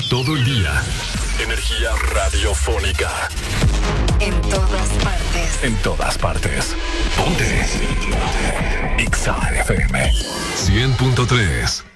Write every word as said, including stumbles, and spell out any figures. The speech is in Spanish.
todo el día. Energía radiofónica. En todas partes. En todas partes. Ponte. X A F M. cien punto tres.